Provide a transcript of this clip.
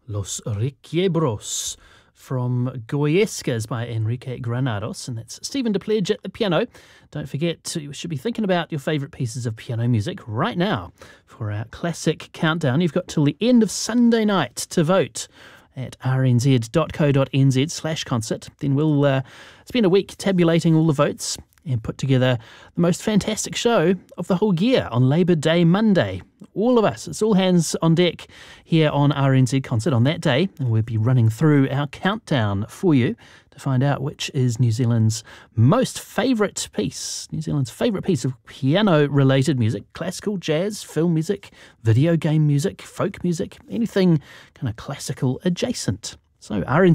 Los Requiebros from Goyescas by Enrique Granados, and that's Stephen DePledge at the piano. Don't forget, you should be thinking about your favourite pieces of piano music right now for our classic countdown. You've got till the end of Sunday night to vote at rnz.co.nz/concert. Then we'll spend a week tabulating all the votes and put together the most fantastic show of the whole year on Labour Day Monday. All of us, it's all hands on deck here on RNZ Concert on that day, and we'll be running through our countdown for you to find out which is New Zealand's most favourite piece, New Zealand's favourite piece of piano-related music, classical, jazz, film music, video game music, folk music, anything kind of classical adjacent. So RNZ